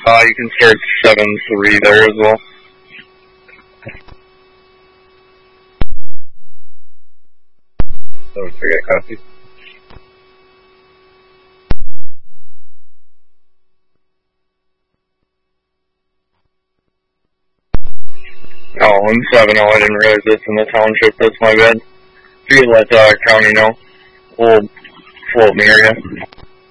You can start 7-3 there as well. Oh, forget copy. Oh, I'm 7-0. I didn't realize this in the township. That's my bad. If you could let the county know, we'll float in the area.